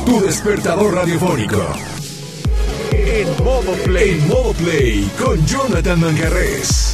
tu despertador radiofónico. En modo play con Jonathan Manjarrés.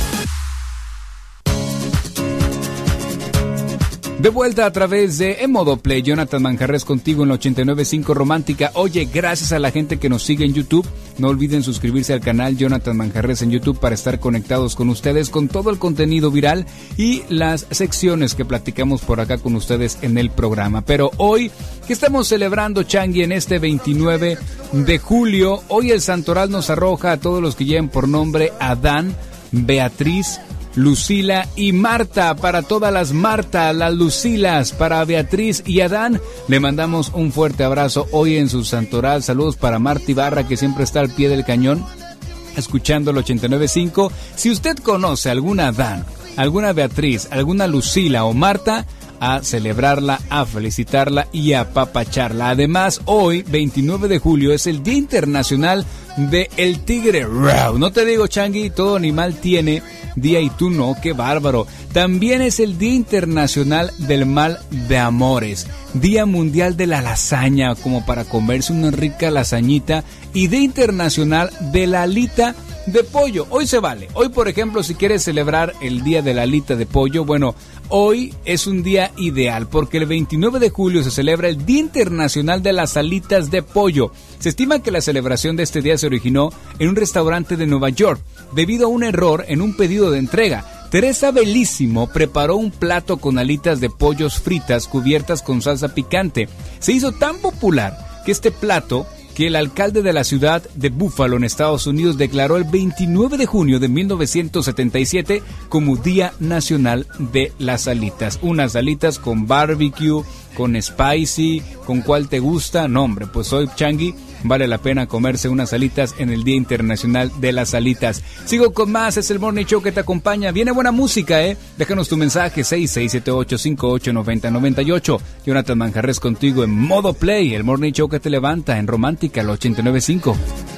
De vuelta a través de En Modo Play, Jonathan Manjarrés contigo en la 89.5 Romántica. Oye, gracias a la gente que nos sigue en YouTube. No olviden suscribirse al canal Jonathan Manjarrés en YouTube para estar conectados con ustedes con todo el contenido viral y las secciones que platicamos por acá con ustedes en el programa. Pero hoy, que estamos celebrando, Changi, en este 29 de julio, hoy el santoral nos arroja a todos los que lleven por nombre Adán, Beatriz, Lucila y Marta. Para todas las Marta, las Lucilas, para Beatriz y Adán, le mandamos un fuerte abrazo hoy en su santoral. Saludos para Marta Ibarra, que siempre está al pie del cañón escuchando el 89.5. Si usted conoce alguna Adán, alguna Beatriz, alguna Lucila o Marta, a celebrarla, a felicitarla y a apapacharla. Además, hoy, 29 de julio, es el Día Internacional del Tigre. No te digo, Changi, todo animal tiene día y tú no, qué bárbaro. También es el Día Internacional del Mal de Amores, Día Mundial de la Lasaña, como para comerse una rica lasañita, y Día Internacional de la Alita de Pollo. Hoy se vale. Hoy, por ejemplo, si quieres celebrar el Día de la Alita de Pollo, bueno, hoy es un día ideal porque el 29 de julio se celebra el Día Internacional de las Alitas de Pollo. Se estima que la celebración de este día se originó en un restaurante de Nueva York debido a un error en un pedido de entrega. Teresa Bellísimo preparó un plato con alitas de pollos fritas cubiertas con salsa picante. Se hizo tan popular que este plato, que el alcalde de la ciudad de Buffalo en Estados Unidos declaró el 29 de junio de 1977 como Día Nacional de las Alitas. Unas alitas con barbecue, con spicy, con cuál te gusta. No, hombre, pues hoy, Changi, vale la pena comerse unas alitas en el Día Internacional de las Alitas. Sigo con más, es el Morning Show que te acompaña. Viene buena música, Déjanos tu mensaje, 6678589098. Jonathan Manjarrés contigo en Modo Play, el Morning Show que te levanta en Romántica, el 89.5.